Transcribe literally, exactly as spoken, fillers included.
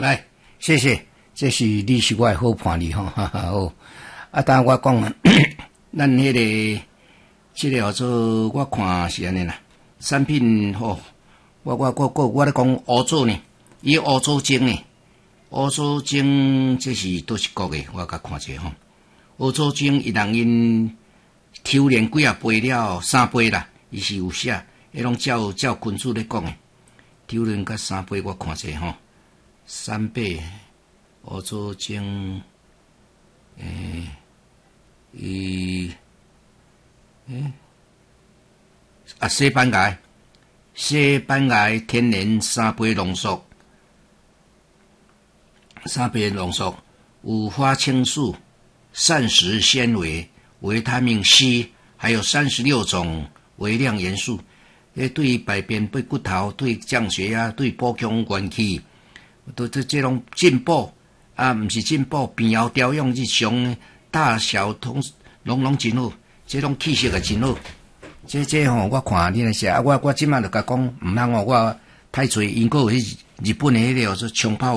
来，谢谢，这是你是我的好伴侣吼，哈哈好。啊，当我讲啊，咱迄、那个，这个叫做我看是安尼啦，产品吼，我我我我我咧讲乌棗呢，伊乌棗精呢，乌棗精这是都是国的，我甲看者吼，乌棗精一人因抽炼几啊杯了，三杯啦，伊是有写，迄种照照群主咧讲的，抽炼甲三杯我看者吼，三杯乌棗精，诶。伊，诶，啊，西班牙，西班牙天然三杯浓缩，三杯浓缩有花青素、膳食纤维、维他命 C， 还有三十六种微量元素，诶，对百变对骨头、对降血压、对补强元气，都这这种进步啊，毋是进步，变后调养日常。大小通拢拢真好，这种气色也真好。这这吼、哦，我看你来写，啊，我我即马就甲讲，毋通哦，我太侪，因个迄日本的迄个叫做冲泡。